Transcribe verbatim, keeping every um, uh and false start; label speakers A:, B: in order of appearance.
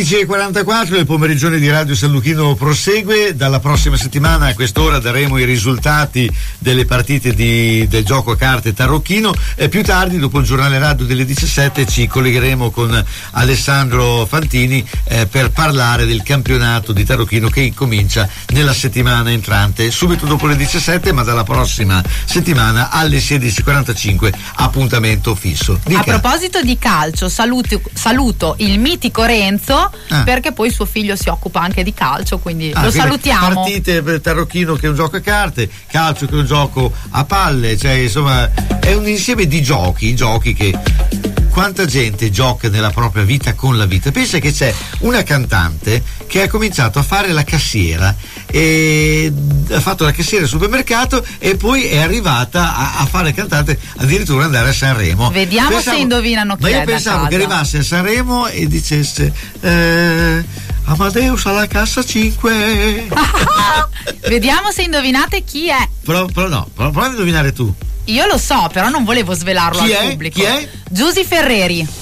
A: undici e quarantaquattro, il pomerigione di Radio San Luchino prosegue. Dalla prossima settimana a quest'ora daremo i risultati delle partite di, del gioco a carte tarocchino e più tardi, dopo il giornale radio delle diciassette, ci collegheremo con Alessandro Fantini eh, per parlare del campionato di tarocchino che incomincia nella settimana entrante, subito dopo le diciassette, ma dalla prossima settimana alle sedici e quarantacinque, appuntamento fisso. Dica.
B: A proposito di calcio, saluto, saluto il mitico Renzo, ah. perché poi suo figlio si occupa anche di calcio, quindi ah, lo quindi salutiamo.
A: Partite per tarocchino che è un gioco a carte, calcio che è un gioco a palle, cioè insomma è un insieme di giochi, giochi che quanta gente gioca nella propria vita con la vita. Pensa che c'è una cantante che ha cominciato a fare la cassiera e ha fatto la cassiera al supermercato e poi è arrivata a, a fare cantante, addirittura andare a Sanremo.
B: Vediamo pensavo, se indovinano chi
A: ma
B: è.
A: Ma io pensavo che arrivasse a Sanremo e dicesse eh, Amadeus alla cassa cinque.
B: Vediamo se indovinate chi è.
A: Però, però no, prova a indovinare tu.
B: Io lo so, però non volevo svelarlo
A: chi
B: al
A: è?
B: pubblico.
A: Chi è?
B: Giusy Ferreri.